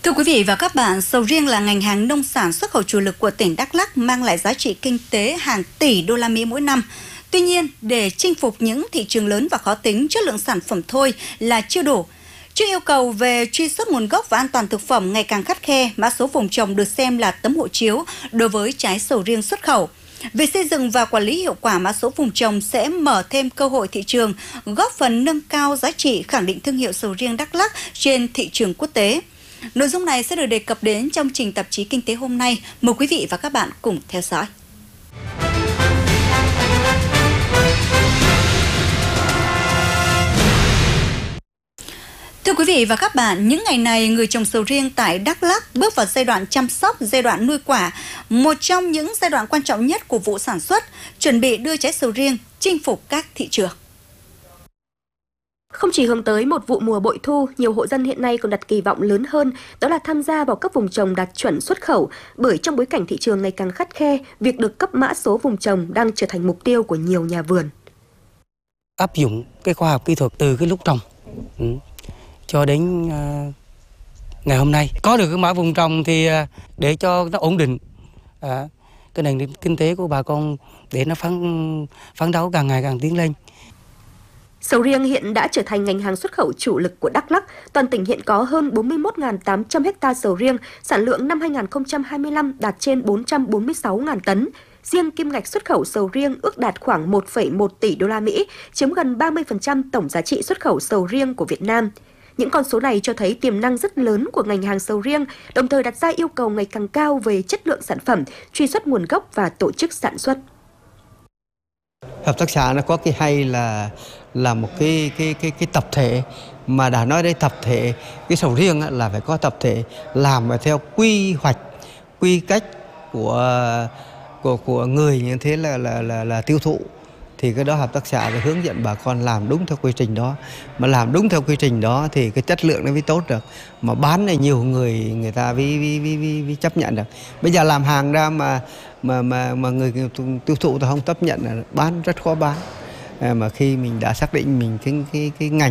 Thưa quý vị và các bạn, sầu riêng là ngành hàng nông sản xuất khẩu chủ lực của tỉnh Đắk Lắk, mang lại giá trị kinh tế hàng tỷ đô la Mỹ mỗi năm. Tuy nhiên, để chinh phục những thị trường lớn và khó tính, chất lượng sản phẩm thôi là chưa đủ. Trước yêu cầu về truy xuất nguồn gốc và an toàn thực phẩm ngày càng khắt khe, mã số vùng trồng được xem là tấm hộ chiếu đối với trái sầu riêng xuất khẩu. Việc xây dựng và quản lý hiệu quả mã số vùng trồng sẽ mở thêm cơ hội thị trường, góp phần nâng cao giá trị, khẳng định thương hiệu sầu riêng Đắk Lắk trên thị trường quốc tế. Nội dung này sẽ được đề cập đến trong trình tạp chí Kinh tế hôm nay. Mời quý vị và các bạn cùng theo dõi. Thưa quý vị và các bạn, những ngày này, người trồng sầu riêng tại Đắk Lắk bước vào giai đoạn chăm sóc, giai đoạn nuôi quả, một trong những giai đoạn quan trọng nhất của vụ sản xuất, chuẩn bị đưa trái sầu riêng chinh phục các thị trường. Không chỉ hướng tới một vụ mùa bội thu, nhiều hộ dân hiện nay còn đặt kỳ vọng lớn hơn, đó là tham gia vào các vùng trồng đạt chuẩn xuất khẩu, bởi trong bối cảnh thị trường ngày càng khắt khe, việc được cấp mã số vùng trồng đang trở thành mục tiêu của nhiều nhà vườn. Áp dụng cái khoa học kỹ thuật từ cái lúc trồng cho đến ngày hôm nay, có được cái mã vùng trồng thì để cho nó ổn định cái nền kinh tế của bà con, để nó phấn đấu càng ngày càng tiến lên. Sầu riêng hiện đã trở thành ngành hàng xuất khẩu chủ lực của Đắk Lắk. Toàn tỉnh hiện có hơn 41.800 ha sầu riêng, sản lượng năm 2025 đạt trên 446.000 tấn. Riêng kim ngạch xuất khẩu sầu riêng ước đạt khoảng 1,1 tỷ đô la Mỹ, chiếm gần 30% tổng giá trị xuất khẩu sầu riêng của Việt Nam. Những con số này cho thấy tiềm năng rất lớn của ngành hàng sầu riêng, đồng thời đặt ra yêu cầu ngày càng cao về chất lượng sản phẩm, truy xuất nguồn gốc và tổ chức sản xuất. Hợp tác xã nó có cái hay là một cái tập thể, mà đã nói đây tập thể, cái sầu riêng là phải có tập thể làm theo quy hoạch, quy cách của người, như thế là tiêu thụ. Thì cái đó hợp tác xã phải hướng dẫn bà con làm đúng theo quy trình đó, mà làm đúng theo quy trình đó thì cái chất lượng nó mới tốt được, mà bán này nhiều người ta mới chấp nhận được. Bây giờ làm hàng ra mà người tiêu thụ ta không chấp nhận là bán rất khó bán. Mà khi mình đã xác định mình cái ngành